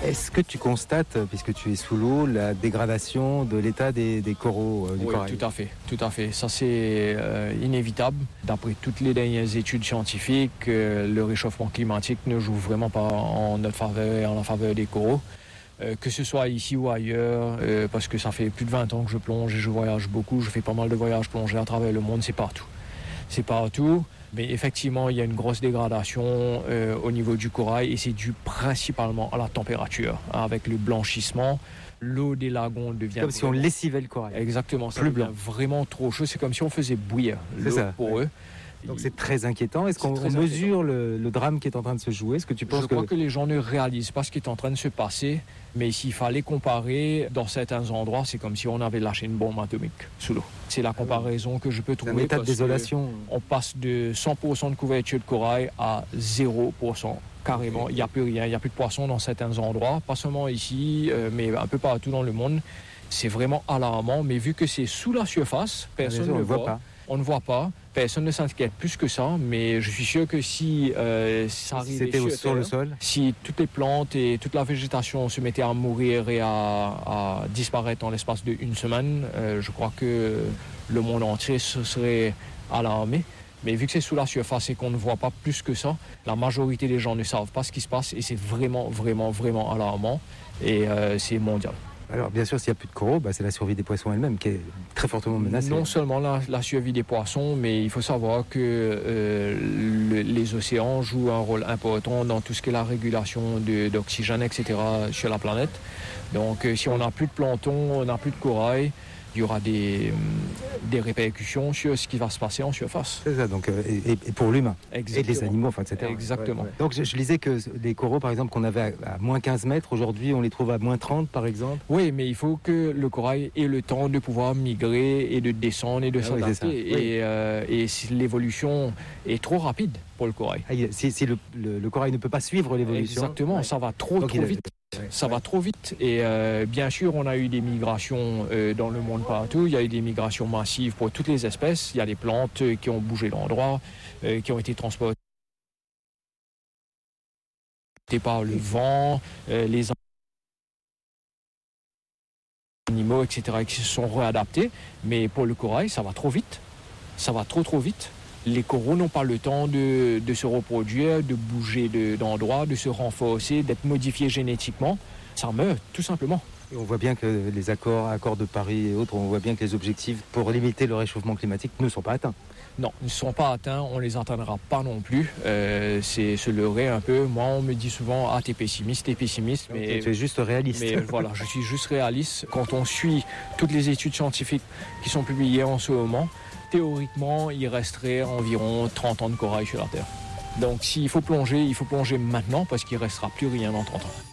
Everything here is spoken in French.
Est-ce que tu constates, puisque tu es sous l'eau, la dégradation de l'état des coraux du corail ? Oui, tout à fait. Ça, c'est inévitable. D'après toutes les dernières études scientifiques, le réchauffement climatique ne joue vraiment pas en notre faveur et en la faveur des coraux. Que ce soit ici ou ailleurs, parce que ça fait plus de 20 ans que je plonge et je voyage beaucoup, je fais pas mal de voyages plongés à travers le monde, c'est partout. Mais effectivement, il y a une grosse dégradation au niveau du corail et c'est dû principalement à la température. Avec le blanchissement, l'eau des lagons devient... Comme si on lessivait le corail. Exactement, ça plus devient blanc. Vraiment trop chaud. C'est comme si on faisait bouillir l'eau pour eux. Donc c'est très inquiétant. Est-ce qu'on mesure le drame qui est en train de se jouer ? Est-ce que tu penses Je crois que les gens ne réalisent pas ce qui est en train de se passer. Mais s'il fallait comparer, dans certains endroits, c'est comme si on avait lâché une bombe atomique sous l'eau. C'est la comparaison que je peux trouver. C'est un état de désolation. On passe de 100% de couverture de corail à 0%. Carrément, il n'y a plus rien, il n'y a plus de poissons dans certains endroits. Pas seulement ici, mais un peu partout dans le monde. C'est vraiment alarmant. Mais vu que c'est sous la surface, personne ne le voit pas. On ne voit pas, personne ne s'inquiète plus que ça, mais je suis sûr que si ça arrivait sur le sol, si toutes les plantes et toute la végétation se mettaient à mourir et à disparaître en l'espace d'une semaine, je crois que le monde entier se serait alarmé. Mais vu que c'est sous la surface et qu'on ne voit pas plus que ça, la majorité des gens ne savent pas ce qui se passe et c'est vraiment, vraiment, vraiment alarmant et c'est mondial. Alors bien sûr, s'il n'y a plus de coraux, c'est la survie des poissons elle-même qui est très fortement menacée. Non seulement la survie des poissons, mais il faut savoir que les océans jouent un rôle important dans tout ce qui est la régulation d'oxygène, etc. sur la planète. Donc si on n'a plus de plancton, on n'a plus de corail, il y aura des répercussions sur ce qui va se passer en surface. C'est ça, donc, et pour l'humain. Exactement. Et les animaux, etc. Exactement. Ouais. Donc je lisais que les coraux, par exemple, qu'on avait à moins 15 mètres, aujourd'hui on les trouve à moins 30, par exemple. Oui, mais il faut que le corail ait le temps de pouvoir migrer et de descendre et de s'adapter. Et si l'évolution est trop rapide pour le corail. Si le corail ne peut pas suivre l'évolution. Exactement, ça va trop vite. Ça va trop vite et bien sûr on a eu des migrations dans le monde partout, il y a eu des migrations massives pour toutes les espèces, il y a des plantes qui ont bougé d'endroit, qui ont été transportées par le vent, les animaux, etc. qui se sont réadaptés, mais pour le corail ça va trop vite, ça va trop vite. Les coraux n'ont pas le temps de se reproduire, de bouger d'endroit, de se renforcer, d'être modifiés génétiquement. Ça meurt, tout simplement. Et on voit bien que les accords de Paris et autres, on voit bien que les objectifs pour limiter le réchauffement climatique ne sont pas atteints. Non, ils ne sont pas atteints, on ne les atteindra pas non plus. C'est se leurrer un peu. Moi, on me dit souvent « t'es pessimiste ». Mais tu es juste réaliste. Mais voilà, je suis juste réaliste. Quand on suit toutes les études scientifiques qui sont publiées en ce moment, théoriquement, il resterait environ 30 ans de corail sur la Terre. Donc s'il faut plonger, il faut plonger maintenant parce qu'il ne restera plus rien dans 30 ans.